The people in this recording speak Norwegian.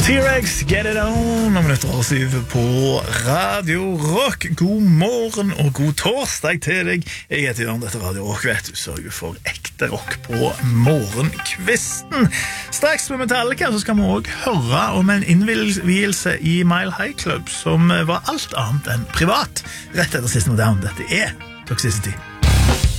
T-Rex, get it on, om minutter og 7 på Radio Rock. God morgen og god torsdag til deg. Jeg heter Jørn, dette Radio Rock, vet du, sørger for ekte rock på morgenkvisten. Straks med Metallica så skal vi også høre om en innvielse i Mile High Club som var alt annet enn privat. Rett etter siste moderne, dette er Toxicity.